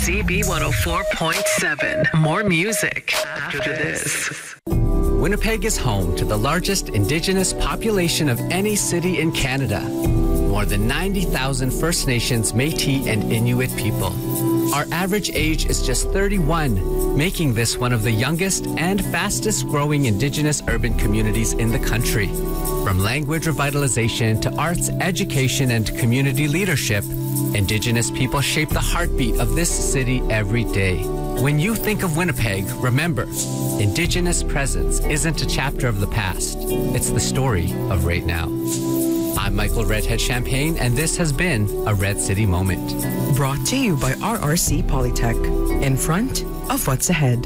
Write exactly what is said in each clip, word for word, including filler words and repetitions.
Z B one oh four point seven. More music after this. Winnipeg is home to the largest Indigenous population of any city in Canada. More than ninety thousand First Nations, Métis, and Inuit people. Our average age is just thirty-one, making this one of the youngest and fastest growing Indigenous urban communities in the country. From language revitalization to arts, education, and community leadership, Indigenous people shape the heartbeat of this city every day. When you think of Winnipeg, remember, Indigenous presence isn't a chapter of the past. It's the story of right now. I'm Michael Redhead Champagne, and this has been a Red City Moment. Brought to you by R R C Polytech, in front of what's ahead.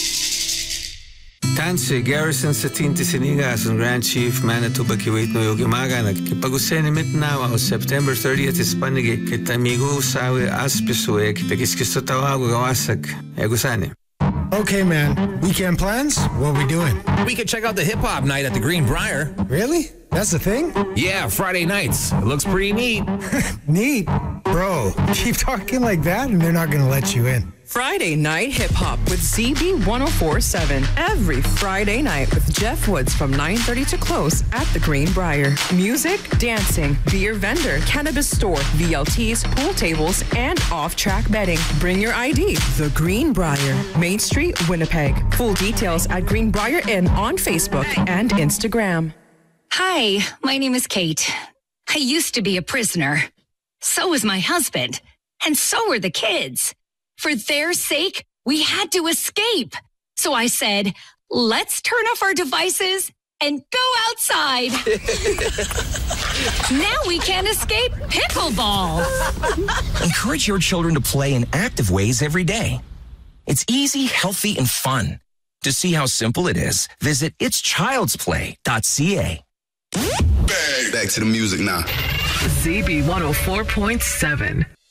Tansi Garrison sa Tinti Sinigas ang Grand Chief Manitoba Kiwait no Yogimaga nagkipag-usay ni Mitnawa o September thirtieth is panigi kita amigo sawe aspisuwe kita kiskisto tawago gawasak egusani. Okay, man. Weekend plans? What are we doing? We could check out the hip-hop night at the Green Briar. Really? That's the thing? Yeah, Friday nights. It looks pretty neat. Neat? Bro, keep talking like that and they're not going to let you in. Friday Night Hip Hop with Z B one oh four point seven. Every Friday night with Jeff Woods from nine thirty to close at the Green Briar. Music, dancing, beer vendor, cannabis store, V L Ts, pool tables, and off-track betting. Bring your I D. The Green Briar, Main Street, Winnipeg. Full details at Green Briar Inn on Facebook and Instagram. Hi, my name is Kate. I used to be a prisoner. So was my husband. And so were the kids. For their sake, we had to escape. So I said, let's turn off our devices and go outside. Now we can escape pickleball. Encourage your children to play in active ways every day. It's easy, healthy, and fun. To see how simple it is, visit its childs play dot c a. Back to the music now. Z B one oh four point seven.